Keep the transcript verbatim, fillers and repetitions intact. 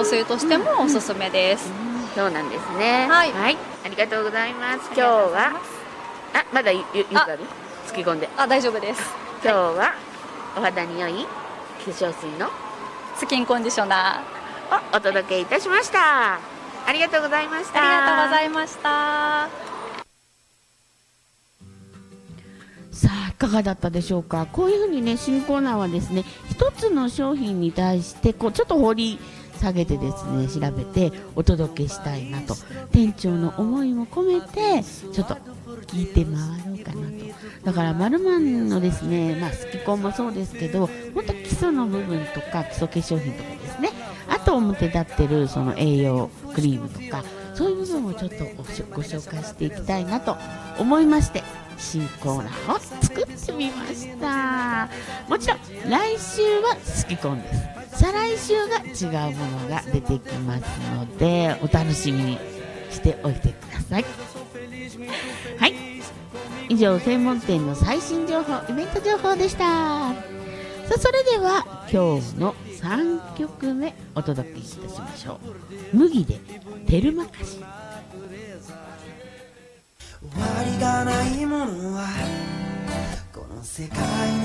水としてもおすすめです。 うんうん、そうなんですね。 はい、 はい、ありがとうございます。今日はあまだゆゆゆかるつき込んであ大丈夫です。 今日はお肌に良い化粧水のスキンコンディショナーをお届けいたしました。ありがとうございました。 ありがとうございました。 さあいかがだったでしょうか。こういうふうにね新コーナーはですね一つの商品に対してこうちょっと掘り下げてですね調べてお届けしたいなと、店長の思いも込めてちょっと聞いて回ろうかなと。だからマルマンのですね、まあ、スキコンもそうですけどもっと基礎の部分とか基礎化粧品とかですね、あと表立ってるその栄養クリームとかそういう部分をちょっとご紹介していきたいなと思いまして新コーナーを作ってみました。もちろん来週はスキコンです。再来週が違うものが出てきますのでお楽しみにしておいてください。はい、以上専門店の最新情報イベント情報でした。さあそれでは今日のさんきょくめお届けいたしましょう。麦でテルマカシ。 終わりがないものはこの世界に